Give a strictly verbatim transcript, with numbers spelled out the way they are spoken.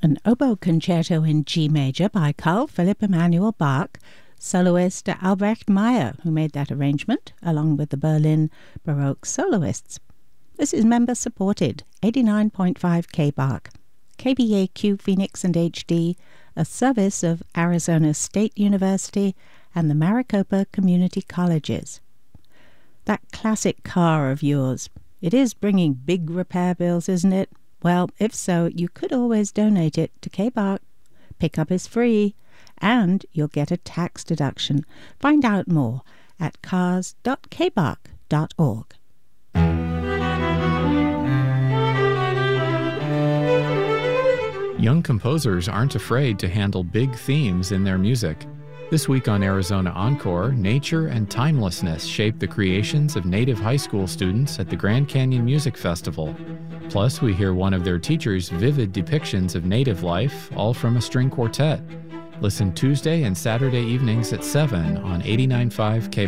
An oboe concerto in G major by Carl Philipp Emanuel Bach, soloist Albrecht Meyer, who made that arrangement, along with the Berlin Baroque soloists. This is member-supported, eighty-nine point five K B A C, K B A Q Phoenix and H D, a service of Arizona State University and the Maricopa Community Colleges. That classic car of yours, it is bringing big repair bills, isn't it? Well, if so, you could always donate it to K B A C. Pickup is free, and you'll get a tax deduction. Find out more at cars dot k b a c dot org. Young composers aren't afraid to handle big themes in their music. This week on Arizona Encore, nature and timelessness shape the creations of Native high school students at the Grand Canyon Music Festival. Plus, we hear one of their teachers' vivid depictions of Native life, all from a string quartet. Listen Tuesday and Saturday evenings at seven on eighty-nine point five K B A C.